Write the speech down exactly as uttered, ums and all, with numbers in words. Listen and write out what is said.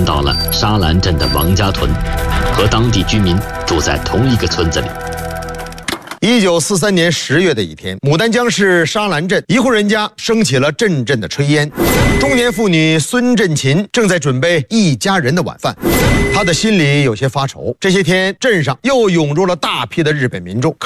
到了沙兰镇的王家屯，和当地居民住在同一个村子里。 一九四三年十月的一天，牡丹江市沙兰镇一户人家升起了阵阵的炊烟。中年妇女孙振琴正在准备一家人的晚饭，她的心里有些发愁。这些天，镇上又涌入了大批的日本民众。